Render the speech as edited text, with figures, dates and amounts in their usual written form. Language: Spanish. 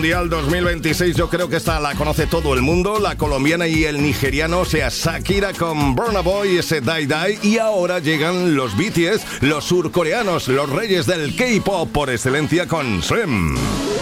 Mundial 2026, yo creo que esta la conoce todo el mundo, la colombiana y el nigeriano, o sea, Shakira con Burna Boy, ese Die Die, y ahora llegan los BTS, los surcoreanos, los reyes del K-pop por excelencia con Swim.